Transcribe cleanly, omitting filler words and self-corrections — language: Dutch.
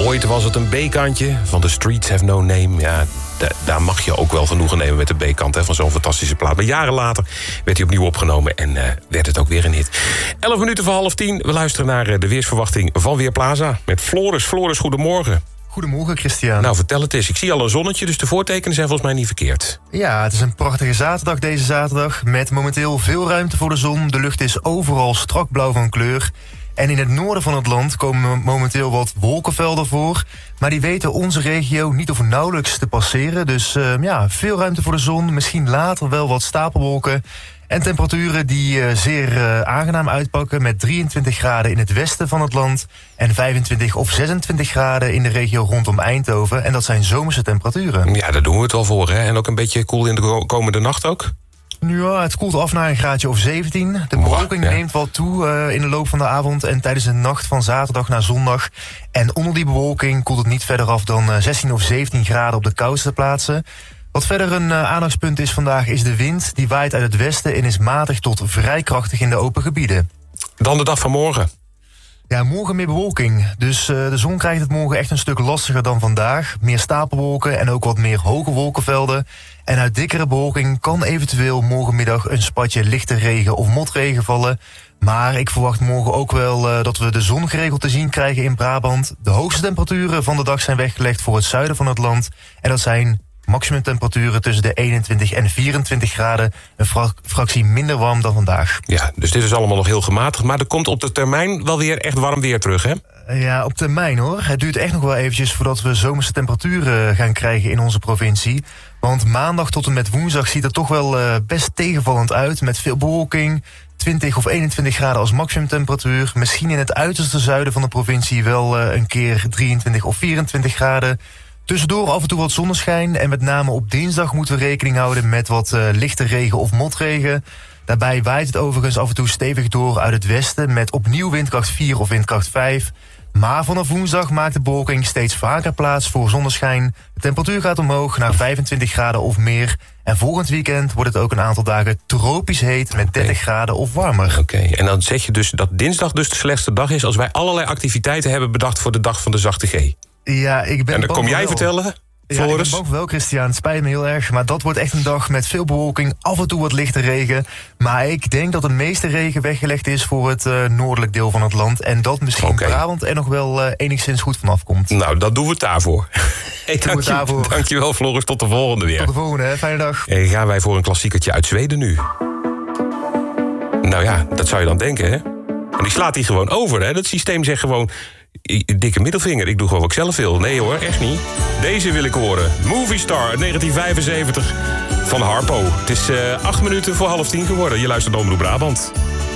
Ooit was het een B-kantje van The Streets Have No Name. Ja, daar mag je ook wel genoegen nemen met de B-kant van zo'n fantastische plaat. Maar jaren later werd hij opnieuw opgenomen en werd het ook weer een hit. 11 minuten voor 9:30. We luisteren naar de weersverwachting van Weerplaza met Floris. Floris, goedemorgen. Goedemorgen, Christian. Nou, vertel het eens. Ik zie al een zonnetje, dus de voortekenen zijn volgens mij niet verkeerd. Ja, het is een prachtige zaterdag deze zaterdag, met momenteel veel ruimte voor de zon. De lucht is overal strak blauw van kleur. En in het noorden van het land komen momenteel wat wolkenvelden voor. Maar die weten onze regio niet of nauwelijks te passeren. Dus veel ruimte voor de zon. Misschien later wel wat stapelwolken. En temperaturen die zeer aangenaam uitpakken, met 23 graden in het westen van het land en 25 of 26 graden in de regio rondom Eindhoven. En dat zijn zomerse temperaturen. Ja, daar doen we het wel voor, hè? En ook een beetje koel in de komende nacht ook? Ja, het koelt af naar een graadje of 17. De bewolking neemt wel toe in de loop van de avond en tijdens de nacht van zaterdag naar zondag. En onder die bewolking koelt het niet verder af dan 16 of 17 graden op de koudste plaatsen. Wat verder een aandachtspunt is vandaag is de wind. Die waait uit het westen en is matig tot vrij krachtig in de open gebieden. Dan de dag van morgen. Ja, morgen meer bewolking. Dus de zon krijgt het morgen echt een stuk lastiger dan vandaag. Meer stapelwolken en ook wat meer hoge wolkenvelden. En uit dikkere bewolking kan eventueel morgenmiddag een spatje lichte regen of motregen vallen. Maar ik verwacht morgen ook wel dat we de zon geregeld te zien krijgen in Brabant. De hoogste temperaturen van de dag zijn weggelegd voor het zuiden van het land. En dat zijn maximumtemperaturen tussen de 21 en 24 graden. Een fractie minder warm dan vandaag. Ja, dus dit is allemaal nog heel gematigd. Maar er komt op de termijn wel weer echt warm weer terug, hè? Ja, op termijn hoor. Het duurt echt nog wel eventjes voordat we zomerse temperaturen gaan krijgen in onze provincie. Want maandag tot en met woensdag ziet er toch wel best tegenvallend uit. Met veel bewolking, 20 of 21 graden als maximumtemperatuur. Misschien in het uiterste zuiden van de provincie wel een keer 23 of 24 graden. Tussendoor af en toe wat zonneschijn. En met name op dinsdag moeten we rekening houden met wat lichte regen of motregen. Daarbij waait het overigens af en toe stevig door uit het westen met opnieuw windkracht 4 of windkracht 5. Maar vanaf woensdag maakt de bewolking steeds vaker plaats voor zonneschijn. De temperatuur gaat omhoog naar 25 graden of meer. En volgend weekend wordt het ook een aantal dagen tropisch heet met 30 graden of warmer. Oké, en dan zeg je dus dat dinsdag dus de slechtste dag is als wij allerlei activiteiten hebben bedacht voor de dag van de zachte G. Ja, ik ben en dan kom jij vertellen? Ja, ik ben bang wel, Christian. Het spijt me heel erg. Maar dat wordt echt een dag met veel bewolking, af en toe wat lichte regen. Maar ik denk dat de meeste regen weggelegd is voor het noordelijk deel van het land. En dat misschien Brabant er nog wel enigszins goed vanaf komt. Nou, dat doen we het daarvoor. Dankjewel, Floris. Tot de volgende weer. Tot de volgende, hè. Fijne dag. En gaan wij voor een klassiekertje uit Zweden nu. Nou ja, dat zou je dan denken, hè? En die slaat hij gewoon over, hè? Dat systeem zegt gewoon, dikke middelvinger, ik doe gewoon wat ik zelf wil. Nee hoor, echt niet. Deze wil ik horen. Movie Star uit 1975 van Harpo. Het is 8 minuten voor 9:30 geworden. Je luistert naar Omroep Brabant.